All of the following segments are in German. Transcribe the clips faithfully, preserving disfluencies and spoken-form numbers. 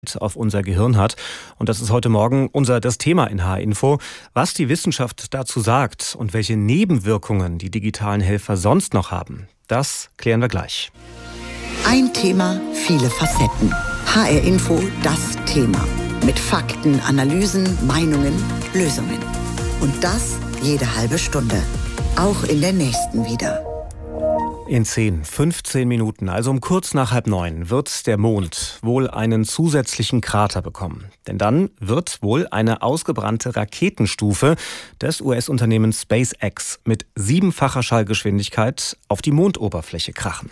auf unser Gehirn hat. Und das ist heute Morgen unser das Thema in H R-Info. Was die Wissenschaft dazu sagt und welche Nebenwirkungen die digitalen Helfer sonst noch haben, das klären wir gleich. Ein Thema, viele Facetten. H R-Info, das Thema. Mit Fakten, Analysen, Meinungen, Lösungen. Und das jede halbe Stunde. Auch in der nächsten wieder. In zehn, fünfzehn Minuten, also um kurz nach halb neun, wird der Mond wohl einen zusätzlichen Krater bekommen. Denn dann wird wohl eine ausgebrannte Raketenstufe des U S-Unternehmens SpaceX mit siebenfacher Schallgeschwindigkeit auf die Mondoberfläche krachen.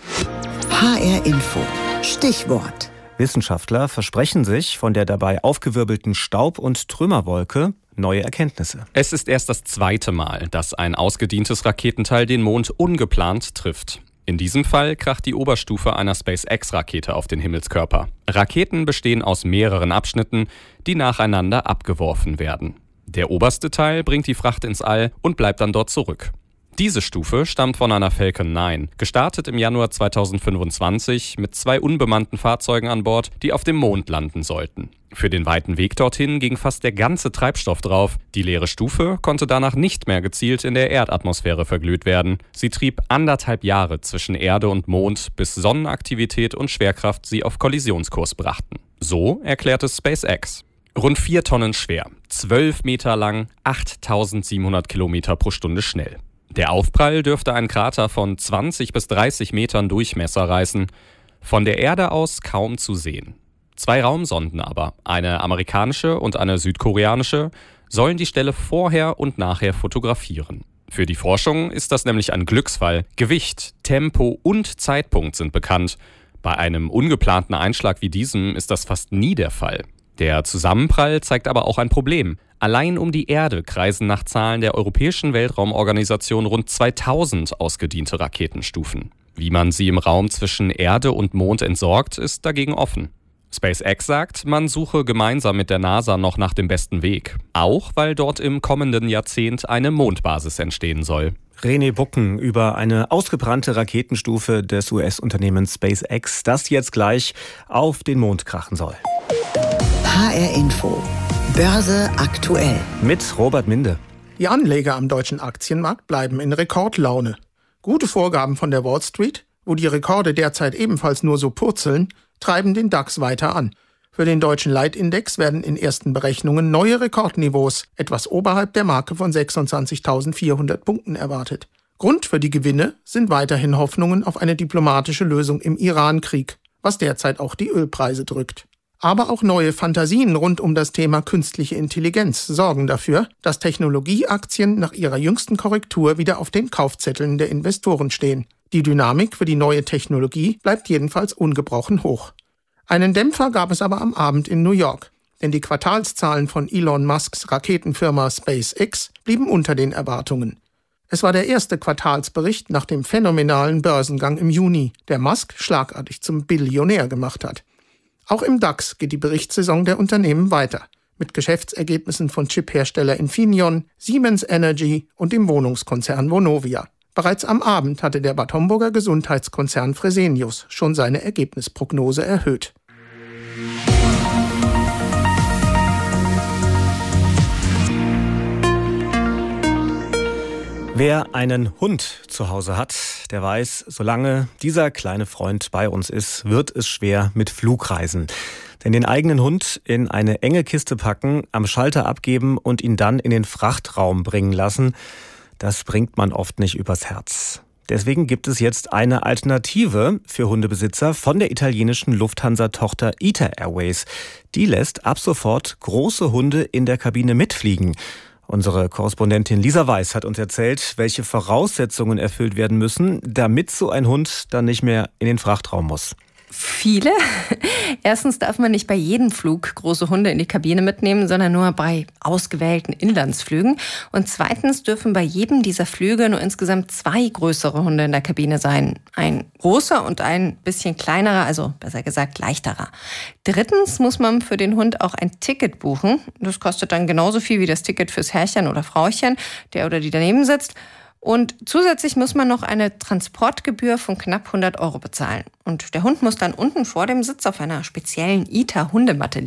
H R-Info. Stichwort. Wissenschaftler versprechen sich von der dabei aufgewirbelten Staub- und Trümmerwolke neue Erkenntnisse. Es ist erst das zweite Mal, dass ein ausgedientes Raketenteil den Mond ungeplant trifft. In diesem Fall kracht die Oberstufe einer SpaceX-Rakete auf den Himmelskörper. Raketen bestehen aus mehreren Abschnitten, die nacheinander abgeworfen werden. Der oberste Teil bringt die Fracht ins All und bleibt dann dort zurück. Diese Stufe stammt von einer Falcon neun, gestartet im Januar zweitausendfünfundzwanzig mit zwei unbemannten Fahrzeugen an Bord, die auf dem Mond landen sollten. Für den weiten Weg dorthin ging fast der ganze Treibstoff drauf. Die leere Stufe konnte danach nicht mehr gezielt in der Erdatmosphäre verglüht werden. Sie trieb anderthalb Jahre zwischen Erde und Mond, bis Sonnenaktivität und Schwerkraft sie auf Kollisionskurs brachten. So erklärte SpaceX. Rund vier Tonnen schwer, zwölf Meter lang, achttausendsiebenhundert Kilometer pro Stunde schnell. Der Aufprall dürfte einen Krater von zwanzig bis dreißig Metern Durchmesser reißen. Von der Erde aus kaum zu sehen. Zwei Raumsonden aber, eine amerikanische und eine südkoreanische, sollen die Stelle vorher und nachher fotografieren. Für die Forschung ist das nämlich ein Glücksfall. Gewicht, Tempo und Zeitpunkt sind bekannt. Bei einem ungeplanten Einschlag wie diesem ist das fast nie der Fall. Der Zusammenprall zeigt aber auch ein Problem. Allein um die Erde kreisen nach Zahlen der Europäischen Weltraumorganisation rund zweitausend ausgediente Raketenstufen. Wie man sie im Raum zwischen Erde und Mond entsorgt, ist dagegen offen. SpaceX sagt, man suche gemeinsam mit der NASA noch nach dem besten Weg. Auch weil dort im kommenden Jahrzehnt eine Mondbasis entstehen soll. René Bucken über eine ausgebrannte Raketenstufe des U S-Unternehmens SpaceX, das jetzt gleich auf den Mond krachen soll. H R-Info. Börse aktuell. Mit Robert Minde. Die Anleger am deutschen Aktienmarkt bleiben in Rekordlaune. Gute Vorgaben von der Wall Street, wo die Rekorde derzeit ebenfalls nur so purzeln, treiben den DAX weiter an. Für den deutschen Leitindex werden in ersten Berechnungen neue Rekordniveaus, etwas oberhalb der Marke von sechsundzwanzigtausendvierhundert Punkten erwartet. Grund für die Gewinne sind weiterhin Hoffnungen auf eine diplomatische Lösung im Iran-Krieg, was derzeit auch die Ölpreise drückt. Aber auch neue Fantasien rund um das Thema künstliche Intelligenz sorgen dafür, dass Technologieaktien nach ihrer jüngsten Korrektur wieder auf den Kaufzetteln der Investoren stehen. Die Dynamik für die neue Technologie bleibt jedenfalls ungebrochen hoch. Einen Dämpfer gab es aber am Abend in New York, denn die Quartalszahlen von Elon Musks Raketenfirma SpaceX blieben unter den Erwartungen. Es war der erste Quartalsbericht nach dem phänomenalen Börsengang im Juni, der Musk schlagartig zum Billionär gemacht hat. Auch im DAX geht die Berichtssaison der Unternehmen weiter, mit Geschäftsergebnissen von Chiphersteller Infineon, Siemens Energy und dem Wohnungskonzern Vonovia. Bereits am Abend hatte der Bad Homburger Gesundheitskonzern Fresenius schon seine Ergebnisprognose erhöht. Wer einen Hund zu Hause hat, der weiß, solange dieser kleine Freund bei uns ist, wird es schwer mit Flugreisen. Denn den eigenen Hund in eine enge Kiste packen, am Schalter abgeben und ihn dann in den Frachtraum bringen lassen, das bringt man oft nicht übers Herz. Deswegen gibt es jetzt eine Alternative für Hundebesitzer von der italienischen Lufthansa-Tochter I T A Airways. Die lässt ab sofort große Hunde in der Kabine mitfliegen. Unsere Korrespondentin Lisa Weiß hat uns erzählt, welche Voraussetzungen erfüllt werden müssen, damit so ein Hund dann nicht mehr in den Frachtraum muss. Viele. Erstens darf man nicht bei jedem Flug große Hunde in die Kabine mitnehmen, sondern nur bei ausgewählten Inlandsflügen. Und zweitens dürfen bei jedem dieser Flüge nur insgesamt zwei größere Hunde in der Kabine sein. Ein großer und ein bisschen kleinerer, also besser gesagt leichterer. Drittens muss man für den Hund auch ein Ticket buchen. Das kostet dann genauso viel wie das Ticket fürs Herrchen oder Frauchen, der oder die daneben sitzt. Und zusätzlich muss man noch eine Transportgebühr von knapp hundert Euro bezahlen. Und der Hund muss dann unten vor dem Sitz auf einer speziellen I T A-Hundematte liegen.